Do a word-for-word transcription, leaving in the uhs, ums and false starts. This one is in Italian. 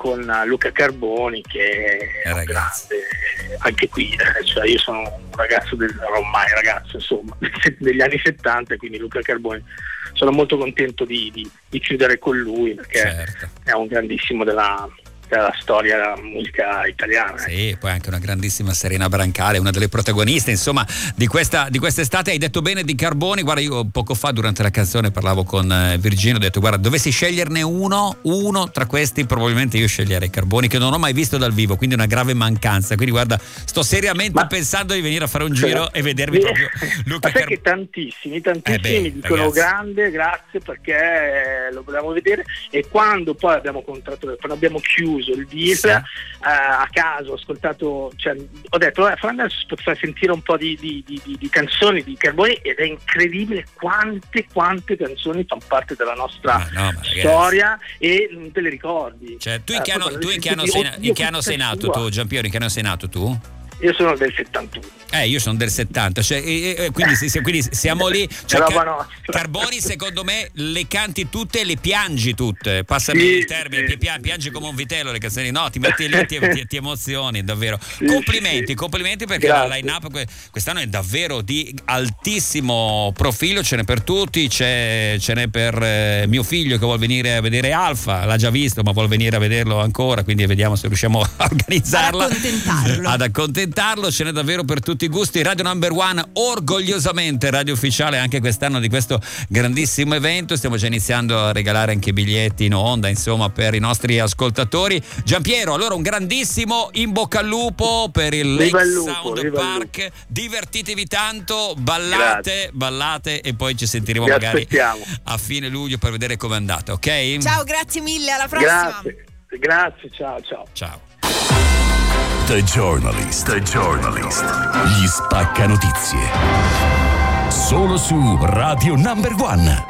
con Luca Carboni, che è un grande anche qui, eh, cioè io sono un ragazzo del, ormai ragazzo insomma degli anni settanta, quindi Luca Carboni sono molto contento di, di, di chiudere con lui, perché certo. È un grandissimo della della storia della musica italiana. Sì, poi anche una grandissima Serena Brancale, una delle protagoniste insomma di questa di quest'estate. Hai detto bene di Carboni, guarda, io poco fa durante la canzone parlavo con eh, Virginia, ho detto guarda, dovessi sceglierne uno uno tra questi probabilmente io sceglierei Carboni, che non ho mai visto dal vivo, quindi una grave mancanza, quindi guarda, sto seriamente Ma, pensando di venire a fare un giro e vedermi eh, proprio Luca Carboni. Ma sai Car- che tantissimi tantissimi eh beh, mi dicono ragazzi. Grande, grazie, perché lo volevamo vedere, e quando poi abbiamo contratto, quando abbiamo chiuso il deal, sì. uh, a caso ho ascoltato, cioè, ho detto eh, fammi andare su Spotify, sentire un po' di, di, di, di canzoni di Carboni, ed è incredibile quante quante canzoni fanno parte della nostra ah, no, storia e non te le ricordi. Cioè, tu in che anno, tu in che anno sei, in che anno sei nato tu, Giampiero, in che anno sei nato tu? Io sono del settantuno. Eh, io sono del settanta, cioè, e, e, quindi, se, quindi siamo lì. Cioè, Car- Carboni, secondo me, le canti tutte e le piangi tutte. Passami sì, il termine, sì, piangi, piangi come un vitello le canzoni. No, ti metti lì, ti, ti, ti emozioni, davvero. Sì, complimenti, sì. complimenti perché Grazie. La line-up quest'anno è davvero di altissimo profilo, ce n'è per tutti, c'è, ce n'è per eh, mio figlio che vuol venire a vedere Alfa, l'ha già visto, ma vuol venire a vederlo ancora, quindi vediamo se riusciamo a organizzarla. Ad accontentarlo. Ad accontentarlo, ce n'è davvero per tutti i gusti. Radio Number One, orgogliosamente radio ufficiale anche quest'anno di questo grandissimo evento. Stiamo già iniziando a regalare anche biglietti in onda, insomma, per i nostri ascoltatori. Giampiero, allora un grandissimo in bocca al lupo per il Lake Sound Park. Divertitevi tanto, ballate, Grazie. ballate e poi ci sentiremo Vi magari aspettiamo. a fine luglio per vedere com'è andata, ok? Ciao, grazie mille, alla prossima. Grazie, grazie, ciao, ciao. Ciao. The Journalist, The Journalist, gli spacca notizie. Solo su Radio Number One.